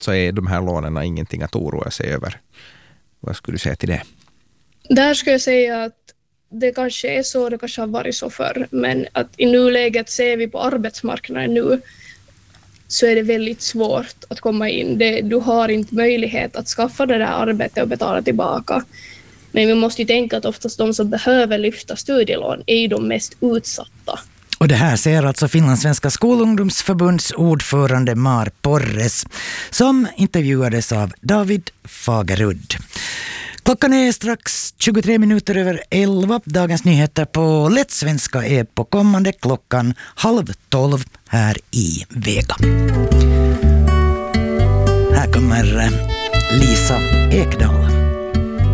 så är de här lånen ingenting att oroa sig över. Vad skulle du säga till det? Där skulle jag säga att det kanske är så, det kanske har varit så förr, men att i nuläget ser vi på arbetsmarknaden nu så är det väldigt svårt att komma in. Du har inte möjlighet att skaffa det där arbetet och betala tillbaka. Men vi måste ju tänka att oftast de som behöver lyfta studielån är de mest utsatta. Och det här säger alltså Finlandssvenska skolungdomsförbunds ordförande Mar Porres, som intervjuades av David Fagerudd. Klockan är strax 23 minuter över 11. Dagens nyheter på lättsvenska är på kommande klockan 11:30 här i Vega. Här kommer Lisa Ekdahl.